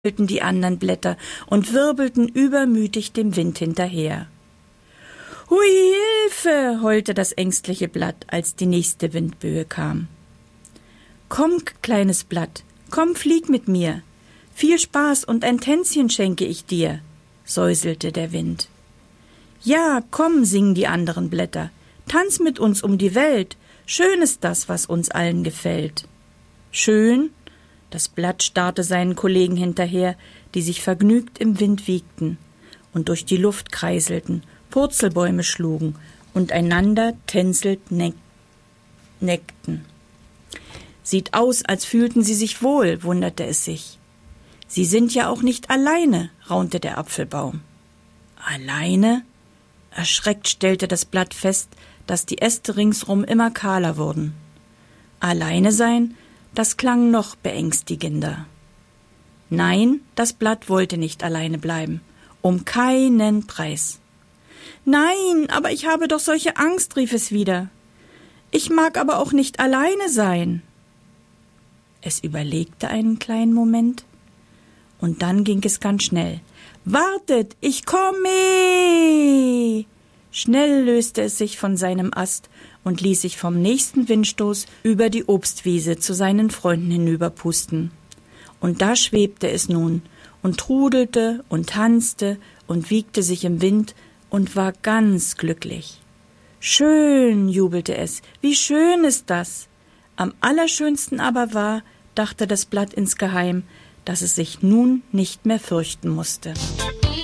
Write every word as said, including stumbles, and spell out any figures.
die anderen Blätter und wirbelten übermütig dem Wind hinterher. »Hui, Hilfe!« heulte das ängstliche Blatt, als die nächste Windböe kam. »Komm, kleines Blatt, komm, flieg mit mir. Viel Spaß und ein Tänzchen schenke ich dir«, säuselte der Wind. »Ja, komm«, singen die anderen Blätter, »tanz mit uns um die Welt. Schön ist das, was uns allen gefällt.« »Schön?« Das Blatt starrte seinen Kollegen hinterher, die sich vergnügt im Wind wiegten und durch die Luft kreiselten, Purzelbäume schlugen und einander tänzelnd neck- neckten. »Sieht aus, als fühlten sie sich wohl«, wunderte es sich. »Sie sind ja auch nicht alleine«, raunte der Apfelbaum. »Alleine?« Erschreckt stellte das Blatt fest, dass die Äste ringsrum immer kahler wurden. Alleine sein, das klang noch beängstigender. Nein, das Blatt wollte nicht alleine bleiben. Um keinen Preis. »Nein, aber ich habe doch solche Angst«, rief es wieder. »Ich mag aber auch nicht alleine sein.« Es überlegte einen kleinen Moment, und dann ging es ganz schnell. »Wartet, ich komme!« Schnell löste es sich von seinem Ast und ließ sich vom nächsten Windstoß über die Obstwiese zu seinen Freunden hinüberpusten. Und da schwebte es nun und trudelte und tanzte und wiegte sich im Wind und war ganz glücklich. »Schön«, jubelte es, »wie schön ist das!« Am allerschönsten aber war, dachte das Blatt insgeheim, dass es sich nun nicht mehr fürchten musste.